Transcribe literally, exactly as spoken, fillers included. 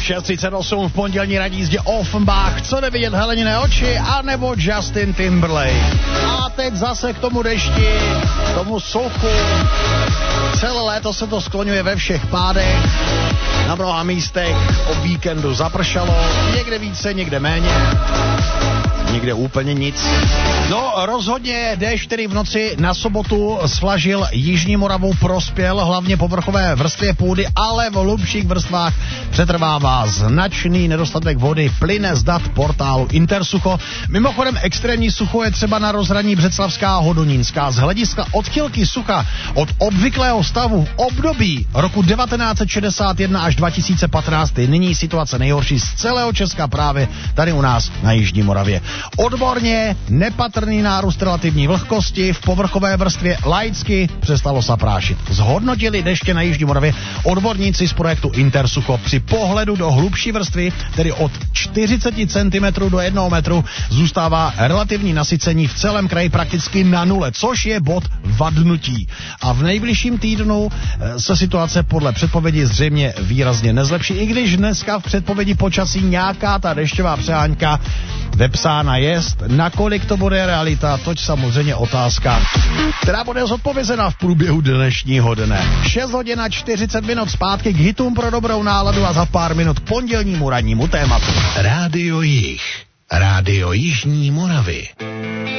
šest třicet osm v pondělní ranní jízdě Offenbach, co nevidět Heleniné oči, anebo Justin Timberlake. A teď zase k tomu dešti, k tomu suchu. Celé léto se to skloňuje ve všech pádech. Na mnoha místech o víkendu zapršalo, někde více, někde méně. Nikde úplně nic. No rozhodně déšť, který v noci na sobotu svlažil Jižní Moravu, prospěl hlavně povrchové vrstvě půdy, ale v hlubších vrstvách přetrvává značný nedostatek vody, plyne z dat portálu Intersucho. Mimochodem extrémní sucho je třeba na rozhraní Břeclavská a Hodonínská. Z hlediska odchylky sucha od obvyklého stavu v období roku devatenáct set šedesát jedna až dva tisíce patnáct je nyní situace nejhorší z celého Česka právě tady u nás na Jižní Moravě. Odborně nepatrný nárůst relativní vlhkosti, v povrchové vrstvě laicky přestalo saprášit. Zhodnotili deště na Jižní Moravě odborníci z projektu Intersucho. Při pohledu do hlubší vrstvy, tedy od čtyřicet centimetrů do jednoho metru, zůstává relativní nasycení v celém kraji prakticky na nule, což je bod vadnutí. A v nejbližším týdnu se situace podle předpovědi zřejmě výrazně nezlepší, i když dneska v předpovědi počasí nějaká ta dešťová přehánka vepsána jest. Nakolik to bude realita, toť samozřejmě otázka, která bude zodpovězena v průběhu dnešního dne. šest hodin a čtyřicet minut zpátky k hitům pro dobrou náladu a za pár minut k pondělnímu rannímu tématu. Rádio Jih, Rádio Jižní Moravy.